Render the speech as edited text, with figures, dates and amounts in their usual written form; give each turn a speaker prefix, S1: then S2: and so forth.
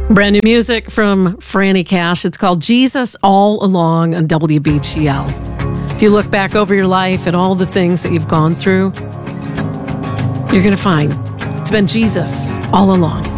S1: Brand new music from Franny Cash. It's called Jesus All Along on WBGL. If you look back over your life and all the things that you've gone through, you're going to find it's been Jesus all along.